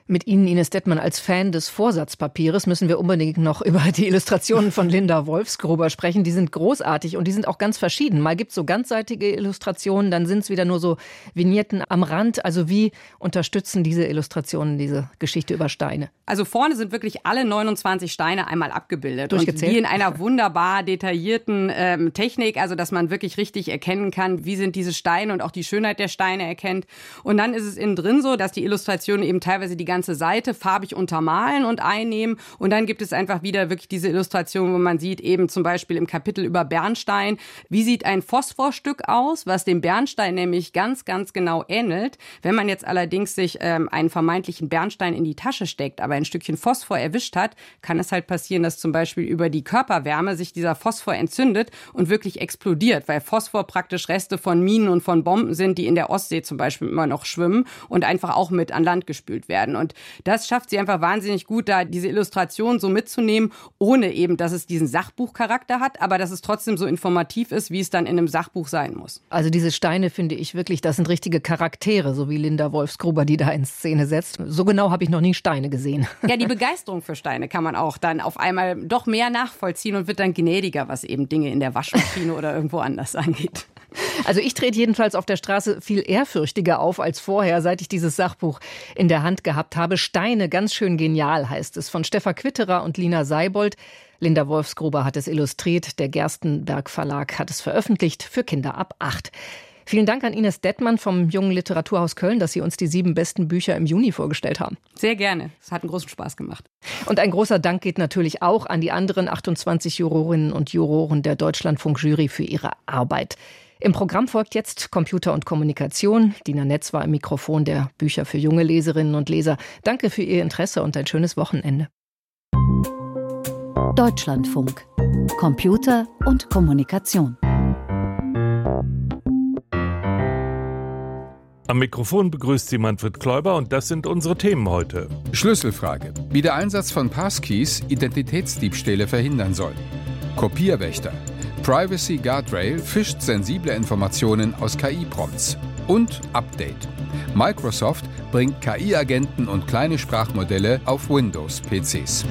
Mit Ihnen, Ines Dettmann, als Fan des Vorsatzpapiers müssen wir unbedingt noch über die Illustrationen von Linda Wolfsgruber sprechen. Die sind großartig und die sind auch ganz verschieden. Mal gibt es so ganzseitige Illustrationen, dann sind es wieder nur so Vignetten am Rand. Also wie unterstützen diese Illustrationen diese Geschichte über Steine? Also vorne sind wirklich alle 29 Steine einmal abgebildet. Durchgezählt? Und die in einer wunderbar detaillierten Technik, also dass man wirklich richtig erkennen kann, wie sind diese Steine und auch die Schönheit der Steine erkennt. Und dann ist es innen drin so, dass die Illustrationen eben teilweise die ganze Seite farbig untermalen und einnehmen. Und dann gibt es einfach wieder wirklich diese Illustration, wo man sieht, eben zum Beispiel im Kapitel über Bernstein, wie sieht ein Phosphorstück aus, was dem Bernstein nämlich ganz, ganz genau ähnelt. Wenn man jetzt allerdings sich einen vermeintlichen Bernstein in die Tasche steckt, aber ein Stückchen Phosphor erwischt hat, kann es halt passieren, dass zum Beispiel über die Körperwärme sich dieser Phosphor entzündet und wirklich explodiert, weil Phosphor praktisch Reste von Minen und von Bomben sind, die in der Ostsee zum Beispiel immer noch schwimmen und einfach auch mit an Land gespült werden. Und das schafft sie einfach wahnsinnig gut, da diese Illustration so mitzunehmen, ohne eben, dass es diesen Sachbuchcharakter hat, aber dass es trotzdem so informativ ist, wie es dann in einem Sachbuch sein muss. Also diese Steine finde ich wirklich, das sind richtige Charaktere, so wie Linda Wolfsgruber, die da in Szene setzt. So genau habe ich noch nie Steine gesehen. Ja, die Begeisterung für Steine kann man auch dann auf einmal doch mehr nachvollziehen und wird dann gnädiger, was eben Dinge in der Waschmaschine oder irgendwo anders angeht. Also ich trete jedenfalls auf der Straße viel ehrfürchtiger auf als vorher, seit ich dieses Sachbuch in der Hand gehabt habe. Steine, ganz schön genial heißt es, von Stefan Quitterer und Lina Seibold. Linda Wolfsgruber hat es illustriert, der Gerstenberg Verlag hat es veröffentlicht für Kinder ab 8. Vielen Dank an Ines Dettmann vom Jungen Literaturhaus Köln, dass Sie uns die 7 besten Bücher im Juni vorgestellt haben. Sehr gerne. Es hat einen großen Spaß gemacht. Und ein großer Dank geht natürlich auch an die anderen 28 Jurorinnen und Juroren der Deutschlandfunk-Jury für ihre Arbeit. Im Programm folgt jetzt Computer und Kommunikation. Dina Netz war im Mikrofon der Bücher für junge Leserinnen und Leser. Danke für Ihr Interesse und ein schönes Wochenende. Deutschlandfunk. Computer und Kommunikation. Am Mikrofon begrüßt Sie Manfred Kläuber und das sind unsere Themen heute. Schlüsselfrage: Wie der Einsatz von Passkeys Identitätsdiebstähle verhindern soll. Kopierwächter: Privacy Guardrail fischt sensible Informationen aus KI-Prompts. Und Update: Microsoft bringt KI-Agenten und kleine Sprachmodelle auf Windows-PCs.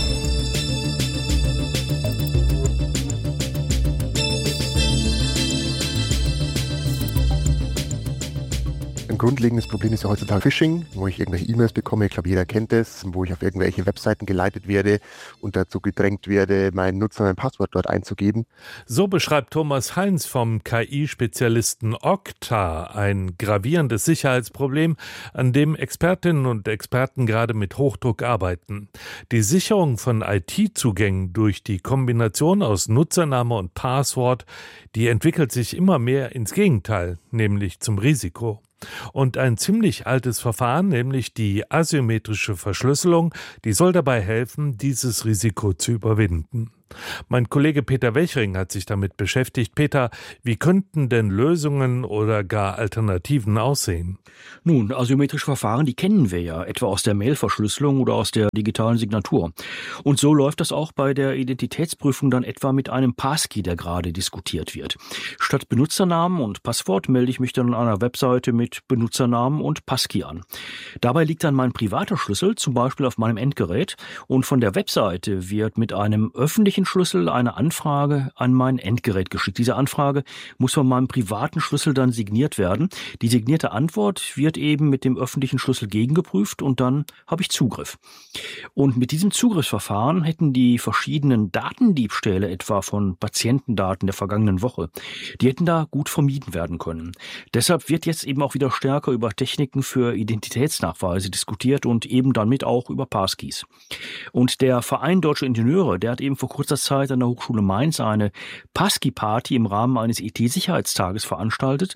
Ein grundlegendes Problem ist ja heutzutage Phishing, wo ich irgendwelche E-Mails bekomme, ich glaube, jeder kennt das, wo ich auf irgendwelche Webseiten geleitet werde und dazu gedrängt werde, meinen Nutzer, mein Passwort dort einzugeben. So beschreibt Thomas Heinz vom KI-Spezialisten Okta ein gravierendes Sicherheitsproblem, an dem Expertinnen und Experten gerade mit Hochdruck arbeiten. Die Sicherung von IT-Zugängen durch die Kombination aus Nutzername und Passwort, die entwickelt sich immer mehr ins Gegenteil, nämlich zum Risiko. Und ein ziemlich altes Verfahren, nämlich die asymmetrische Verschlüsselung, die soll dabei helfen, dieses Risiko zu überwinden. Mein Kollege Peter Welchring hat sich damit beschäftigt. Peter, wie könnten denn Lösungen oder gar Alternativen aussehen? Nun, asymmetrische Verfahren, die kennen wir ja, etwa aus der Mailverschlüsselung oder aus der digitalen Signatur. Und so läuft das auch bei der Identitätsprüfung dann etwa mit einem Passkey, der gerade diskutiert wird. Statt Benutzernamen und Passwort melde ich mich dann an einer Webseite mit Benutzernamen und Passkey an. Dabei liegt dann mein privater Schlüssel, zum Beispiel auf meinem Endgerät, und von der Webseite wird mit einem öffentlichen Schlüssel eine Anfrage an mein Endgerät geschickt. Diese Anfrage muss von meinem privaten Schlüssel dann signiert werden. Die signierte Antwort wird eben mit dem öffentlichen Schlüssel gegengeprüft und dann habe ich Zugriff. Und mit diesem Zugriffsverfahren hätten die verschiedenen Datendiebstähle, etwa von Patientendaten der vergangenen Woche, die hätten da gut vermieden werden können. Deshalb wird jetzt eben auch wieder stärker über Techniken für Identitätsnachweise diskutiert und eben damit auch über Passkeys. Und der Verein Deutsche Ingenieure, der hat eben vor kurzem Zeit an der Hochschule Mainz eine Passkey-Party im Rahmen eines IT-Sicherheitstages veranstaltet,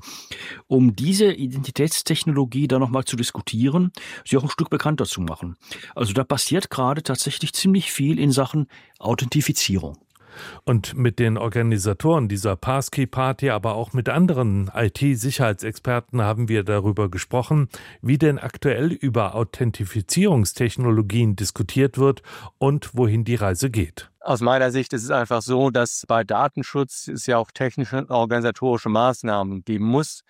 um diese Identitätstechnologie dann nochmal zu diskutieren, sie auch ein Stück bekannter zu machen. Also da passiert gerade tatsächlich ziemlich viel in Sachen Authentifizierung. Und mit den Organisatoren dieser Passkey-Party, aber auch mit anderen IT-Sicherheitsexperten haben wir darüber gesprochen, wie denn aktuell über Authentifizierungstechnologien diskutiert wird und wohin die Reise geht. Aus meiner Sicht ist es einfach so, dass bei Datenschutz es ja auch technische und organisatorische Maßnahmen geben muss,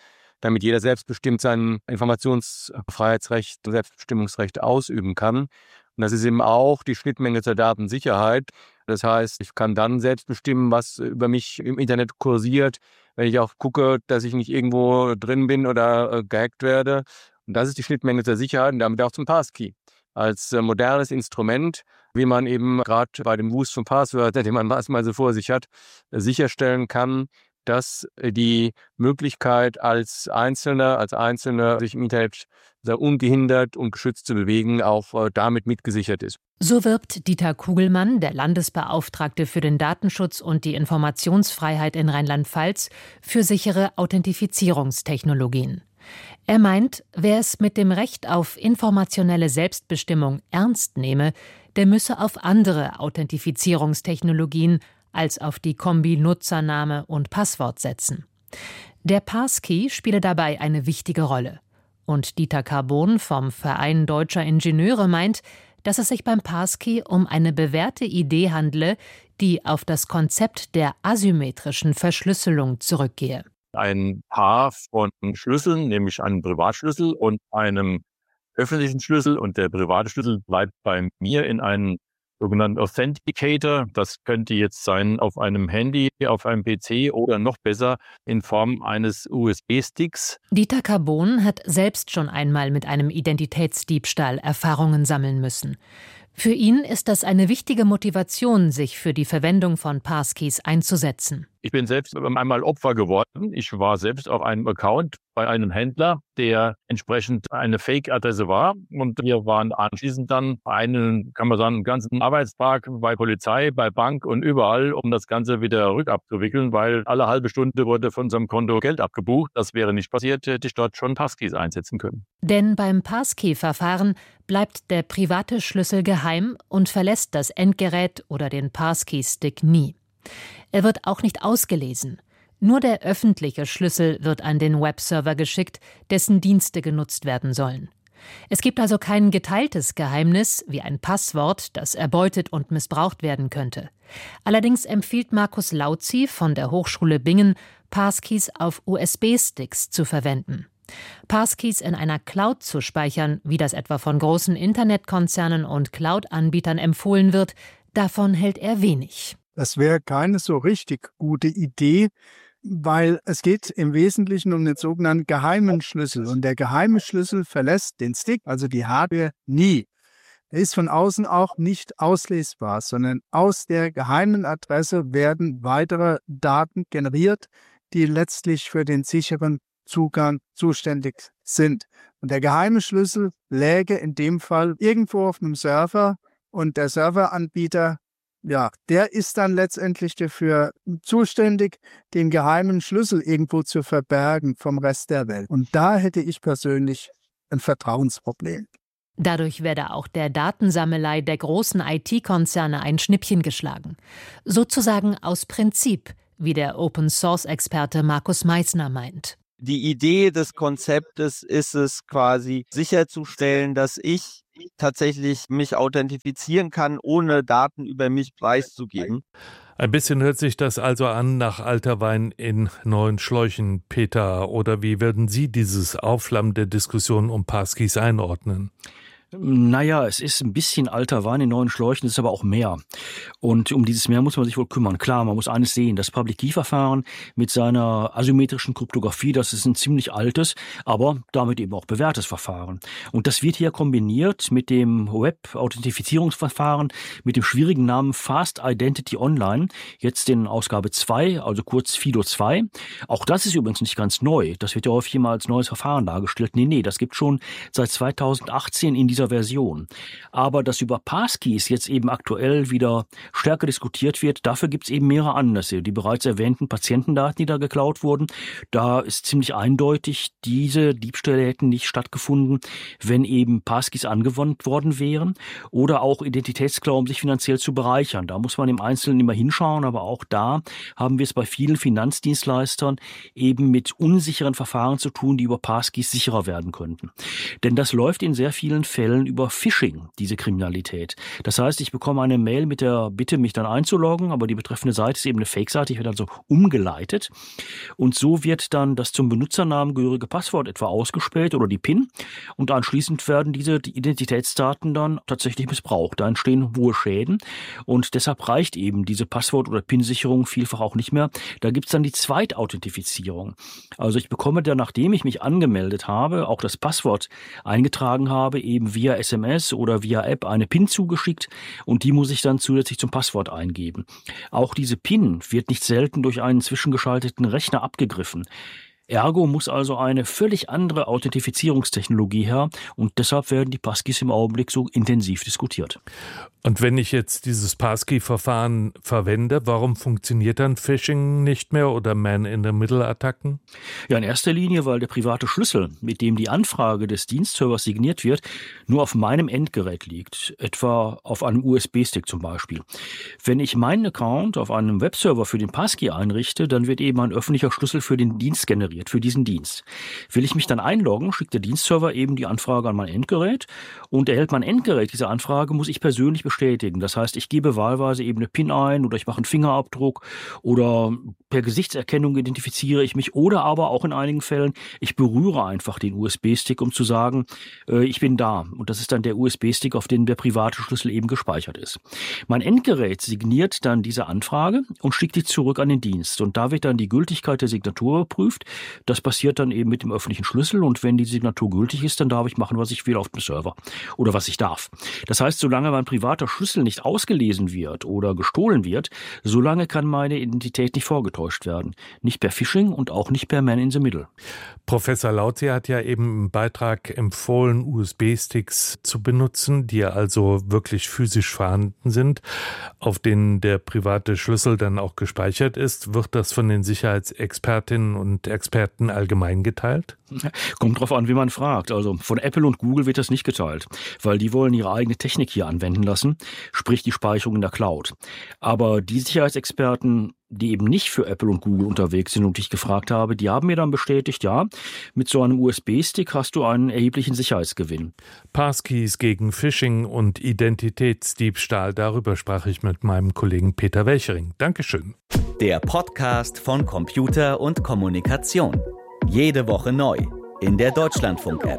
damit jeder selbstbestimmt sein Informationsfreiheitsrecht, Selbstbestimmungsrecht ausüben kann. Und das ist eben auch die Schnittmenge zur Datensicherheit. Das heißt, ich kann dann selbst bestimmen, was über mich im Internet kursiert, wenn ich auch gucke, dass ich nicht irgendwo drin bin oder gehackt werde. Und das ist die Schnittmenge zur Sicherheit und damit auch zum Passkey. Als modernes Instrument, wie man eben gerade bei dem Wust von Passwörtern, den man mal so vor sich hat, sicherstellen kann, dass die Möglichkeit als Einzelner sich im Internet sehr ungehindert und geschützt zu bewegen, auch damit mitgesichert ist. So wirbt Dieter Kugelmann, der Landesbeauftragte für den Datenschutz und die Informationsfreiheit in Rheinland-Pfalz, für sichere Authentifizierungstechnologien. Er meint, wer es mit dem Recht auf informationelle Selbstbestimmung ernst nehme, der müsse auf andere Authentifizierungstechnologien als auf die Kombi Nutzername und Passwort setzen. Der Passkey spiele dabei eine wichtige Rolle. Und Dieter Carbon vom Verein Deutscher Ingenieure meint, dass es sich beim Passkey um eine bewährte Idee handle, die auf das Konzept der asymmetrischen Verschlüsselung zurückgehe. Ein Paar von Schlüsseln, nämlich einem Privatschlüssel und einem öffentlichen Schlüssel. Und der private Schlüssel bleibt bei mir in einem sogenannten Authenticator. Das könnte jetzt sein auf einem Handy, auf einem PC oder noch besser in Form eines USB-Sticks. Dieter Carbon hat selbst schon einmal mit einem Identitätsdiebstahl Erfahrungen sammeln müssen. Für ihn ist das eine wichtige Motivation, sich für die Verwendung von Passkeys einzusetzen. Ich bin selbst einmal Opfer geworden. Ich war selbst auf einem Account bei einem Händler, der entsprechend eine Fake-Adresse war. Und wir waren anschließend dann einen ganzen Arbeitstag bei Polizei, bei Bank und überall, um das Ganze wieder rückabzuwickeln, weil alle halbe Stunde wurde von unserem Konto Geld abgebucht. Das wäre nicht passiert, hätte ich dort schon Passkeys einsetzen können. Denn beim Passkey-Verfahren bleibt der private Schlüssel geheim und verlässt das Endgerät oder den Passkey-Stick nie. Er wird auch nicht ausgelesen. Nur der öffentliche Schlüssel wird an den Webserver geschickt, dessen Dienste genutzt werden sollen. Es gibt also kein geteiltes Geheimnis wie ein Passwort, das erbeutet und missbraucht werden könnte. Allerdings empfiehlt Markus Lauzi von der Hochschule Bingen, Passkeys auf USB-Sticks zu verwenden. Passkeys in einer Cloud zu speichern, wie das etwa von großen Internetkonzernen und Cloud-Anbietern empfohlen wird, davon hält er wenig. Das wäre keine so richtig gute Idee, weil es geht im Wesentlichen um den sogenannten geheimen Schlüssel. Und der geheime Schlüssel verlässt den Stick, also die Hardware, nie. Er ist von außen auch nicht auslesbar, sondern aus der geheimen Adresse werden weitere Daten generiert, die letztlich für den sicheren Zugang zuständig sind. Und der geheime Schlüssel läge in dem Fall irgendwo auf einem Server und der Serveranbieter, der ist dann letztendlich dafür zuständig, den geheimen Schlüssel irgendwo zu verbergen vom Rest der Welt. Und da hätte ich persönlich ein Vertrauensproblem. Dadurch werde auch der Datensammelei der großen IT-Konzerne ein Schnippchen geschlagen. Sozusagen aus Prinzip, wie der Open-Source-Experte Markus Meissner meint. Die Idee des Konzeptes ist es quasi sicherzustellen, dass ich tatsächlich mich authentifizieren kann, ohne Daten über mich preiszugeben. Ein bisschen hört sich das also an nach alter Wein in neuen Schläuchen, Peter. Oder wie würden Sie dieses Aufflammen der Diskussion um Passkeys einordnen? Naja, es ist ein bisschen alter Wein in neuen Schläuchen, es ist aber auch mehr. Und um dieses Mehr muss man sich wohl kümmern. Klar, man muss eines sehen, das Public-Key-Verfahren mit seiner asymmetrischen Kryptographie, das ist ein ziemlich altes, aber damit eben auch bewährtes Verfahren. Und das wird hier kombiniert mit dem Web-Authentifizierungsverfahren mit dem schwierigen Namen Fast Identity Online, jetzt in Ausgabe 2, also kurz FIDO 2. Auch das ist übrigens nicht ganz neu. Das wird ja häufig immer als neues Verfahren dargestellt. Nee, das gibt schon seit 2018 in dieser Version. Aber dass über Passkeys jetzt eben aktuell wieder stärker diskutiert wird, dafür gibt es eben mehrere Anlässe. Die bereits erwähnten Patientendaten, die da geklaut wurden, da ist ziemlich eindeutig, diese Diebstähle hätten nicht stattgefunden, wenn eben Passkeys angewandt worden wären. Oder auch Identitätsklau, um sich finanziell zu bereichern. Da muss man im Einzelnen immer hinschauen, aber auch da haben wir es bei vielen Finanzdienstleistern eben mit unsicheren Verfahren zu tun, die über Passkeys sicherer werden könnten. Denn das läuft in sehr vielen Fällen Fällen über Phishing, diese Kriminalität. Das heißt, ich bekomme eine Mail mit der Bitte, mich dann einzuloggen, aber die betreffende Seite ist eben eine Fake-Seite, ich werde also umgeleitet und so wird dann das zum Benutzernamen gehörige Passwort etwa ausgespäht oder die PIN und anschließend werden diese Identitätsdaten dann tatsächlich missbraucht. Da entstehen hohe Schäden und deshalb reicht eben diese Passwort- oder PIN-Sicherung vielfach auch nicht mehr. Da gibt es dann die Zweitauthentifizierung. Also ich bekomme dann, nachdem ich mich angemeldet habe, auch das Passwort eingetragen habe, eben via SMS oder via App eine PIN zugeschickt und die muss ich dann zusätzlich zum Passwort eingeben. Auch diese PIN wird nicht selten durch einen zwischengeschalteten Rechner abgegriffen. Ergo muss also eine völlig andere Authentifizierungstechnologie her und deshalb werden die Passkeys im Augenblick so intensiv diskutiert. Und wenn ich jetzt dieses Passkey-Verfahren verwende, warum funktioniert dann Phishing nicht mehr oder Man-in-the-Middle-Attacken? Ja, in erster Linie, weil der private Schlüssel, mit dem die Anfrage des Dienstservers signiert wird, nur auf meinem Endgerät liegt, etwa auf einem USB-Stick zum Beispiel. Wenn ich meinen Account auf einem Webserver für den Passkey einrichte, dann wird eben ein öffentlicher Schlüssel für den Dienst generiert, für diesen Dienst. Will ich mich dann einloggen, schickt der Dienstserver eben die Anfrage an mein Endgerät und erhält mein Endgerät diese Anfrage, muss ich persönlich bestätigen. Das heißt, ich gebe wahlweise eben eine PIN ein oder ich mache einen Fingerabdruck oder per Gesichtserkennung identifiziere ich mich oder aber auch in einigen Fällen, ich berühre einfach den USB-Stick, um zu sagen, ich bin da. Und das ist dann der USB-Stick, auf dem der private Schlüssel eben gespeichert ist. Mein Endgerät signiert dann diese Anfrage und schickt die zurück an den Dienst. Und da wird dann die Gültigkeit der Signatur überprüft. Das passiert dann eben mit dem öffentlichen Schlüssel und wenn die Signatur gültig ist, dann darf ich machen, was ich will auf dem Server oder was ich darf. Das heißt, solange mein privater Schlüssel nicht ausgelesen wird oder gestohlen wird, solange kann meine Identität nicht vorgetäuscht werden. Nicht per Phishing und auch nicht per Man-in-the-Middle. Professor Lautze hat ja eben im Beitrag empfohlen, USB-Sticks zu benutzen, die also wirklich physisch vorhanden sind, auf denen der private Schlüssel dann auch gespeichert ist. Wird das von den Sicherheitsexpertinnen und Experten allgemein geteilt? Kommt drauf an, wie man fragt. Also von Apple und Google wird das nicht geteilt, weil die wollen ihre eigene Technik hier anwenden lassen, sprich die Speicherung in der Cloud. Aber die Sicherheitsexperten, die eben nicht für Apple und Google unterwegs sind und ich gefragt habe, die haben mir dann bestätigt, ja, mit so einem USB-Stick hast du einen erheblichen Sicherheitsgewinn. Passkeys gegen Phishing und Identitätsdiebstahl, darüber sprach ich mit meinem Kollegen Peter Welchering. Dankeschön. Der Podcast von Computer und Kommunikation. Jede Woche neu in der Deutschlandfunk-App.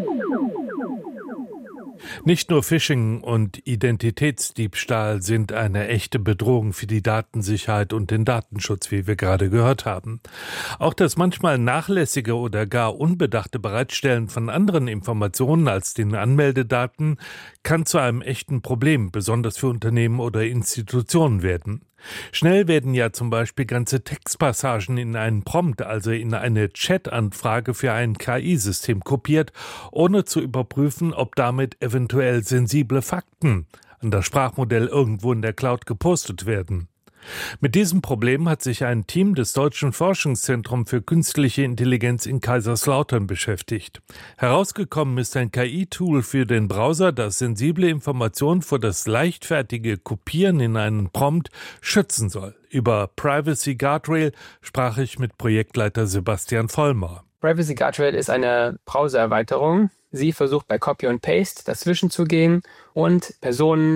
Nicht nur Phishing und Identitätsdiebstahl sind eine echte Bedrohung für die Datensicherheit und den Datenschutz, wie wir gerade gehört haben. Auch das manchmal nachlässige oder gar unbedachte Bereitstellen von anderen Informationen als den Anmeldedaten kann zu einem echten Problem, besonders für Unternehmen oder Institutionen werden. Schnell werden ja zum Beispiel ganze Textpassagen in einen Prompt, also in eine Chat-Anfrage für ein KI-System kopiert, ohne zu überprüfen, ob damit eventuell sensible Fakten an das Sprachmodell irgendwo in der Cloud gepostet werden. Mit diesem Problem hat sich ein Team des Deutschen Forschungszentrums für künstliche Intelligenz in Kaiserslautern beschäftigt. Herausgekommen ist ein KI-Tool für den Browser, das sensible Informationen vor das leichtfertige Kopieren in einen Prompt schützen soll. Über Privacy Guardrail sprach ich mit Projektleiter Sebastian Vollmer. Privacy Guardrail ist eine Browser-Erweiterung. Sie versucht bei Copy und Paste dazwischen zu gehen und Personen